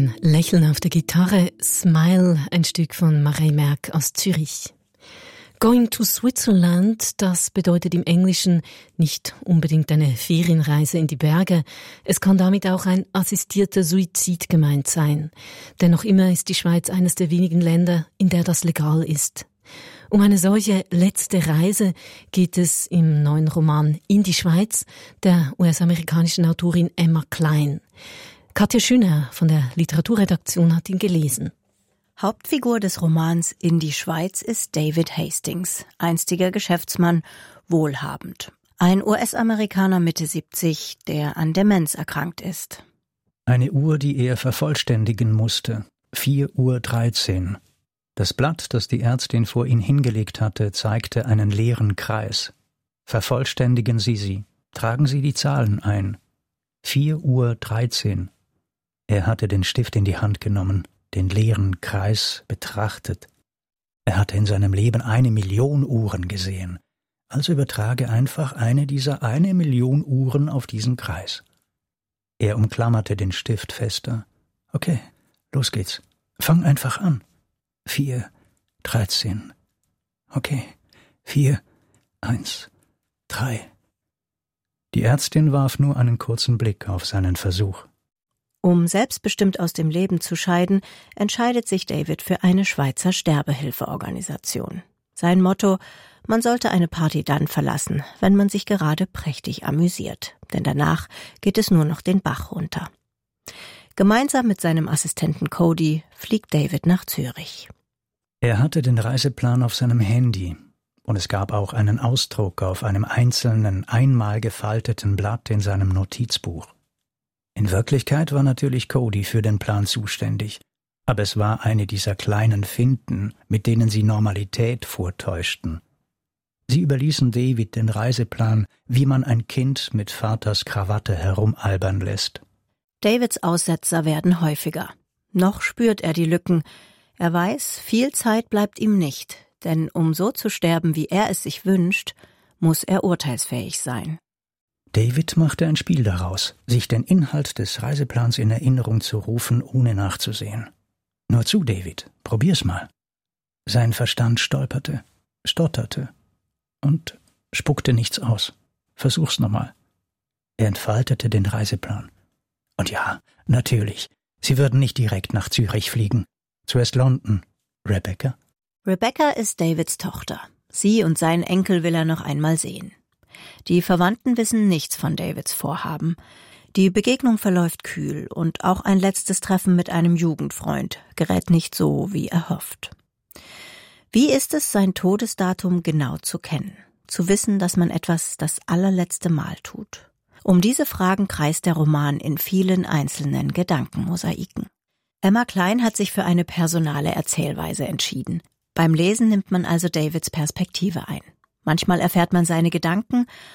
Ein Lächeln auf der Gitarre, Smile, ein Stück von Mireille Merck aus Zürich. Going to Switzerland, das bedeutet im Englischen nicht unbedingt eine Ferienreise in die Berge. Es kann damit auch ein assistierter Suizid gemeint sein. Denn noch immer ist die Schweiz eines der wenigen Länder, in der das legal ist. Um eine solche letzte Reise geht es im neuen Roman In die Schweiz der US-amerikanischen Autorin Emma Cline. Katja Schüner von der Literaturredaktion hat ihn gelesen. Hauptfigur des Romans In die Schweiz ist David Hastings, einstiger Geschäftsmann, wohlhabend. Ein US-Amerikaner Mitte 70, der an Demenz erkrankt ist. Eine Uhr, die er vervollständigen musste. 4:13 Uhr. Das Blatt, das die Ärztin vor ihn hingelegt hatte, zeigte einen leeren Kreis. Vervollständigen Sie sie. Tragen Sie die Zahlen ein. 4:13 Uhr. Er hatte den Stift in die Hand genommen, den leeren Kreis betrachtet. Er hatte in seinem Leben 1 Million Uhren gesehen. Also übertrage einfach eine dieser 1 Million Uhren auf diesen Kreis. Er umklammerte den Stift fester. Okay, los geht's. Fang einfach an. 4:13. Okay, 4, 1, 3. Die Ärztin warf nur einen kurzen Blick auf seinen Versuch. Um selbstbestimmt aus dem Leben zu scheiden, entscheidet sich David für eine Schweizer Sterbehilfeorganisation. Sein Motto: Man sollte eine Party dann verlassen, wenn man sich gerade prächtig amüsiert, denn danach geht es nur noch den Bach runter. Gemeinsam mit seinem Assistenten Cody fliegt David nach Zürich. Er hatte den Reiseplan auf seinem Handy und es gab auch einen Ausdruck auf einem einzelnen, einmal gefalteten Blatt in seinem Notizbuch. In Wirklichkeit war natürlich Cody für den Plan zuständig, aber es war eine dieser kleinen Finten, mit denen sie Normalität vortäuschten. Sie überließen David den Reiseplan, wie man ein Kind mit Vaters Krawatte herumalbern lässt. Davids Aussetzer werden häufiger. Noch spürt er die Lücken. Er weiß, viel Zeit bleibt ihm nicht, denn um so zu sterben, wie er es sich wünscht, muss er urteilsfähig sein. David machte ein Spiel daraus, sich den Inhalt des Reiseplans in Erinnerung zu rufen, ohne nachzusehen. Nur zu, David, probier's mal. Sein Verstand stolperte, stotterte und spuckte nichts aus. Versuch's nochmal. Er entfaltete den Reiseplan. Und ja, natürlich, sie würden nicht direkt nach Zürich fliegen. Zuerst London. Rebecca? Rebecca ist Davids Tochter. Sie und seinen Enkel will er noch einmal sehen. Die Verwandten wissen nichts von Davids Vorhaben. Die Begegnung verläuft kühl und auch ein letztes Treffen mit einem Jugendfreund gerät nicht so, wie erhofft. Wie ist es, sein Todesdatum genau zu kennen? Zu wissen, dass man etwas das allerletzte Mal tut? Um diese Fragen kreist der Roman in vielen einzelnen Gedankenmosaiken. Emma Cline hat sich für eine personale Erzählweise entschieden. Beim Lesen nimmt man also Davids Perspektive ein. Manchmal erfährt man seine Gedanken,